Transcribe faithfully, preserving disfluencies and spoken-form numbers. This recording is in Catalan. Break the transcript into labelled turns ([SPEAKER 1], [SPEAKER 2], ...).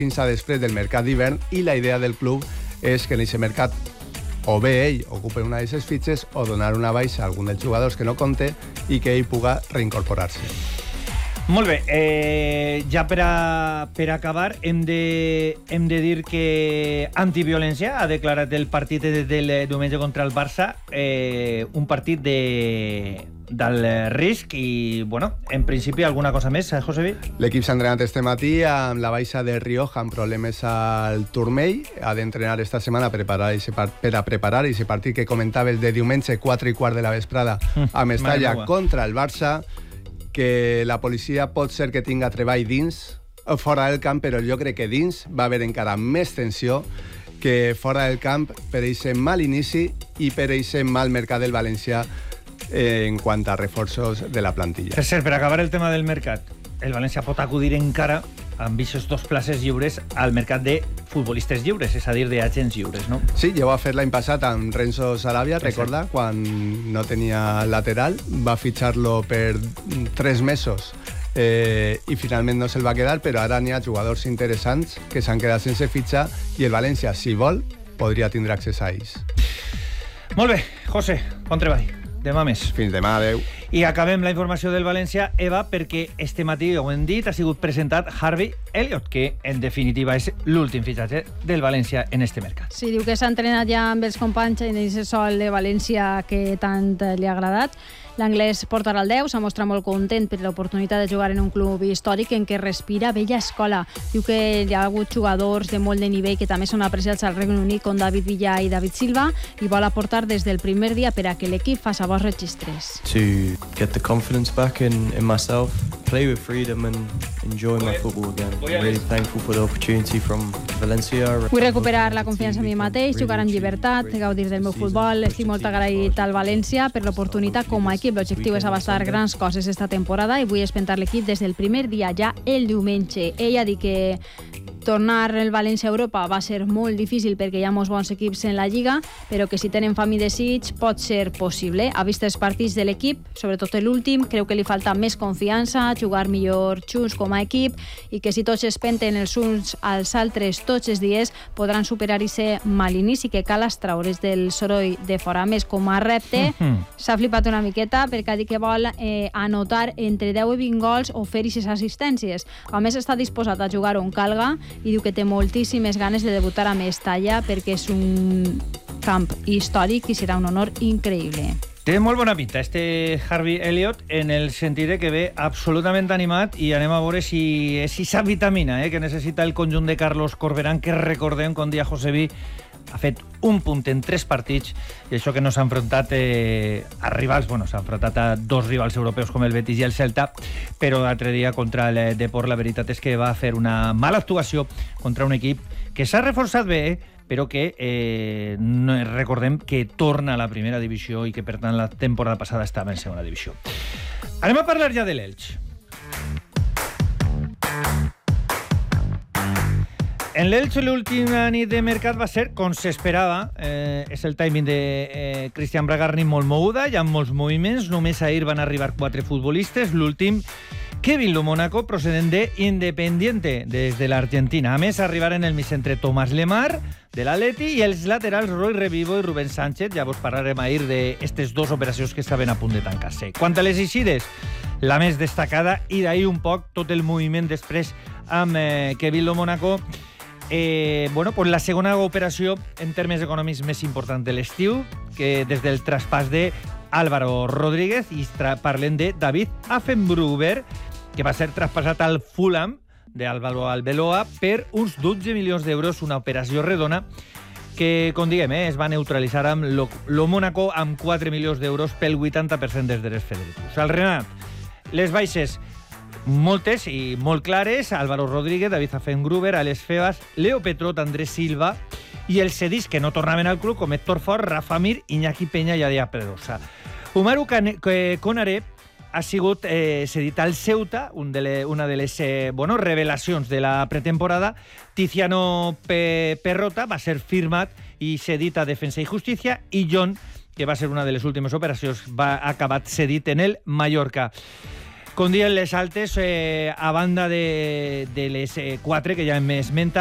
[SPEAKER 1] fins a després del mercat d'hivern, i la idea del club és que en aquest mercat o bé ell ocupa una d'aquestes fitxes o donar una baixa a algun dels jugadors que no compte i que ell puga reincorporar-se.
[SPEAKER 2] Molt bé, eh, ja per, a, per acabar hem de, hem de dir que Antiviolència ha declarat el partit del diumenge contra el Barça eh, un partit de, del risc i, bueno, en principi alguna cosa més, eh, Josebi?
[SPEAKER 1] L'equip s'ha entrenat este matí amb la baixa de Rioja amb problemes al turmell. Ha d'entrenar esta setmana preparar ese, per a preparar aquest partit que comentaves de diumenge quatre i quart de la vesprada a Mestalla contra el Barça, que la policia pot ser que tinga treball dins o fora del camp, però jo crec que dins va haver encara més tensió que fora del camp per aquest mal inici i per aquest mal mercat del València eh, en quant a reforços de la plantilla.
[SPEAKER 2] Per cert, per acabar el tema del mercat, el València pot acudir encara amb aquestes dos places lliures al mercat de futbolistes lliures, és a dir, d'agents lliures, no?
[SPEAKER 1] Sí, ja ho va fer l'any passat amb Renzo Sarabia, recorda, quan no tenia lateral, va fitxar-lo per tres mesos eh, i finalment no se'l va quedar, però ara n'hi ha jugadors interessants que s'han quedat sense fitxar i el València, si vol, podria tindre accés a ells.
[SPEAKER 2] Molt bé, José, bon treball. Demà més.
[SPEAKER 1] Fins demà, adeu.
[SPEAKER 2] I acabem la informació del València, Eva, perquè este matí, ho hem dit, ha sigut presentat Harvey Elliott, que en definitiva és l'últim fitxatge del València en este mercat.
[SPEAKER 3] Sí, diu que s'ha entrenat ja amb els companys en aquest sol de València que tant li ha agradat. L'anglès portarà el deu, s'ha mostrat molt content per l'oportunitat de jugar en un club històric en què respira vella escola. Diu que hi ha hagut jugadors de molt de nivell que també són apreciats al Regne Unit, com David Villa i David Silva, i vol aportar des del primer dia per a que l'equip faci bons registres.
[SPEAKER 4] To get the confidence back in, in myself, play with freedom and enjoy my football again. I'm really thankful for the opportunity from Valencia.
[SPEAKER 3] Vull recuperar la confiança en mi mateix, jugar amb llibertat, gaudir del meu futbol. Estic molt agraït al València per l'oportunitat com a equip. L'objectiu és abastar grans coses esta temporada i vull espentar l'equip des del primer dia, ja el diumenge. Ell ha dit que tornar el València a Europa va ser molt difícil perquè hi ha molts bons equips en la Lliga, però que si tenen fam i desig pot ser possible. Ha vist els partits de l'equip, sobretot l'últim, creu que li falta més confiança, jugar millor junts com a equip i que si tots es penten els uns als altres tots els dies podran superar aquest mal inici que cal extraure's del soroll de fora. Més, com a repte, s'ha flipat una miqueta perquè ha dit que vol eh, anotar entre deu i vint gols o fer aquestes assistències. A més, està disposat a jugar on calga i diu que té moltíssimes ganes de debutar a Mestalla perquè és un camp històric i serà un honor increïble.
[SPEAKER 2] Té molt bona pinta este Harvey Elliott en el sentit que ve absolutament animat i anem a veure si és esa vitamina eh, que necessita el conjunt de Carlos Corberán, que recordem, com dia Josebi, ha fet un punt en tres partits i això que no s'ha enfrontat eh, a rivals, bueno, s'ha enfrontat a dos rivals europeus com el Betis i el Celta, però l'altre dia contra el Depor la veritat és que va fer una mala actuació contra un equip que s'ha reforçat bé, però que eh, no, recordem que torna a la primera divisió i que per tant la temporada passada estava en segona divisió. Anem a parlar ja de l'Elx. En l'Elx l'última nit de mercat va ser com s'esperava, eh, és el timing de eh, Cristian Bragarni molt moguda, hi ha molts moviments, només ahir van arribar quatre futbolistes, l'últim Kevin Lo Mónaco, procedent de Independiente, des de l'Argentina. A més, arribaren el migcentre Tomàs Lemar, de l'Atleti, i els laterals Roy Revivo i Rubén Sánchez. Ja vos parlarem ahir d'aquestes dues operacions que estaven a punt de tancar-se. Quant a les eixides, la més destacada, i d'ahir un poc tot el moviment després amb eh, Kevin Lo Mónaco. Eh, bueno, pues la segona operació en termes econòmics més important de l'estiu, que des del traspàs de Álvaro Rodríguez, i parlem de David Affenbruber, que va ser traspassat al Fulham d'Álvaro Arbeloa per uns dotze milions d'euros, una operació redona que, com diguem, eh, es va neutralitzar amb Lo, Lo Mónaco amb quatre milions d'euros pel vuitanta per cent dels drets federatius. Al Renat, les baixes moltes i molt clares: Álvaro Rodríguez, David Affenbruber, Alex Febas, Leo Petrot, Andrés Silva, i els cedits que no tornaven al club, com Héctor Fort, Rafa Mir, Iñaki Peña i Adrià Pedrosa. Umaru Konaré ha sigut eh, cedit al Ceuta, un de le, una de les eh, bueno, revelacions de la pretemporada. Tiziano Pe Perrota va ser firmat i cedit a Defensa i Justícia, i John, que va ser una de les últimes operacions, va acabar cedit en el Mallorca. Com diuen les altes, eh, a banda de, de les eh, quatre que ja hem esmentat,